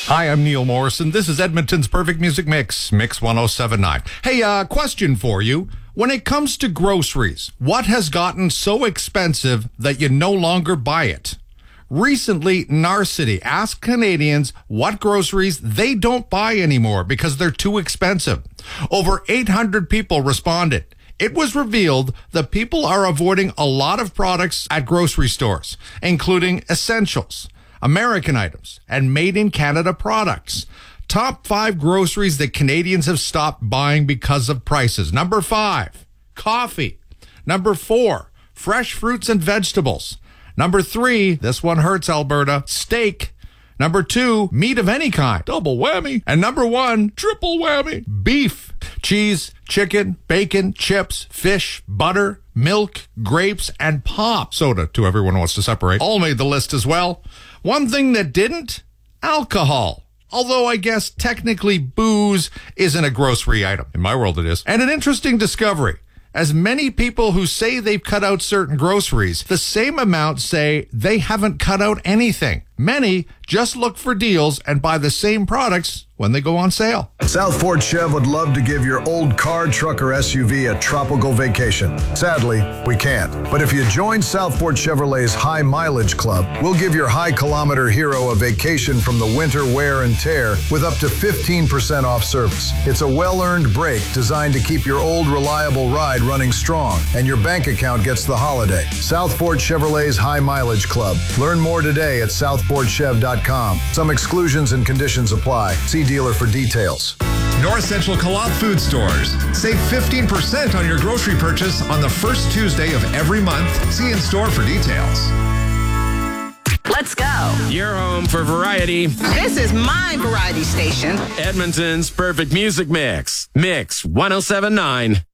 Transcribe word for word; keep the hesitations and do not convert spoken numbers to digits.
Hi, I'm Neil Morrison. This is Edmonton's Perfect Music Mix, Mix one oh seven point nine. Hey, uh, question for you. When it comes to groceries, what has gotten so expensive that you no longer buy it? Recently, Narcity asked Canadians what groceries they don't buy anymore because they're too expensive. Over eight hundred people responded. It was revealed that people are avoiding a lot of products at grocery stores, including essentials, American items, and made-in-Canada products. Top five groceries that Canadians have stopped buying because of prices. Number five, coffee. Number four, fresh fruits and vegetables. Number three, this one hurts, Alberta, steak. Number two, meat of any kind, double whammy. And number one, triple whammy, beef, cheese, chicken, bacon, chips, fish, butter, milk, grapes, and pop. Soda, too, everyone wants to separate. All made the list as well. One thing that didn't, alcohol. Although I guess technically booze isn't a grocery item. In my world it is. And an interesting discovery. As many people who say they've cut out certain groceries, the same amount say they haven't cut out anything. Many just look for deals and buy the same products when they go on sale. Southport Chev would love to give your old car, truck, or S U V a tropical vacation. Sadly, we can't. But if you join Southport Chevrolet's High Mileage Club, we'll give your high-kilometer hero a vacation from the winter wear and tear with up to fifteen percent off service. It's a well-earned break designed to keep your old, reliable ride running strong, and your bank account gets the holiday. Southport Chevrolet's High Mileage Club. Learn more today at southport chev dot com. Some exclusions and conditions apply. See dealer for details. North Central Co-op Food Stores. Save fifteen percent on your grocery purchase on the first Tuesday of every month. See in store for details. Let's go. Your home for variety. This is my variety station. Edmonton's Perfect Music Mix. Mix one oh seven point nine.